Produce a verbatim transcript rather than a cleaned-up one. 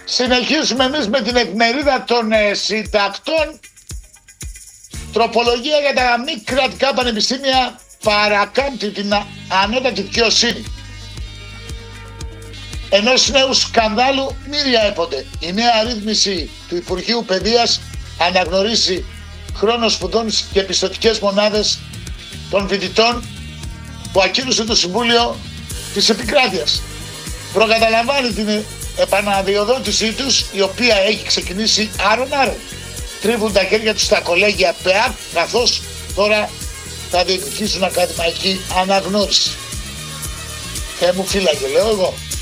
Συνεχίζουμε εμείς με την εφημερίδα των ε, συντακτών. Τροπολογία για τα μη κρατικά πανεπιστήμια παρακάμπτει την ανώτατη δικαιοσύνη. Ενός νέου σκανδάλου μη διαέπονται. Η νέα ρύθμιση του Υπουργείου Παιδείας αναγνωρίζει χρόνο σπουδών και πιστωτικές μονάδες των φοιτητών που ακύρωσε το Συμβούλιο της Επικράτειας. Προκαταλαμβάνει την επαναδιοδότησή τους, η οποία έχει ξεκινήσει άρον-άρον. Τρίβουν τα χέρια τους στα κολέγια ΠΕΑΚ, καθώς τώρα θα διεκδικήσουν ακαδημαϊκή αναγνώριση. Θεέ μου φύλακε, λέω εγώ.